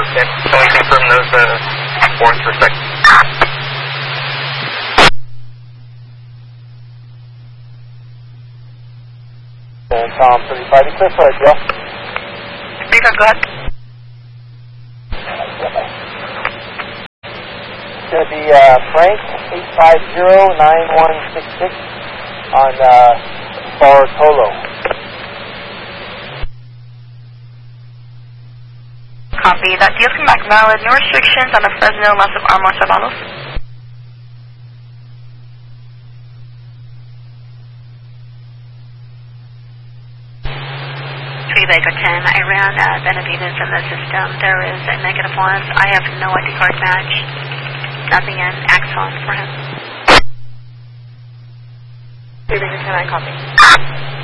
Okay. Can we confirm those warrants for a second? And Tom 35, be clear for it, Joe. Speaker, go ahead. It's going to be Frank 850-9166 on Bartolo. Copy. That deal's come back valid. No restrictions on the Fresno Los Alamos Avalos. Vega 10, I ran Benavides in the system. There is a negative one. I have no ID card match. Nothing in Axon for him. Vega 10, I copy.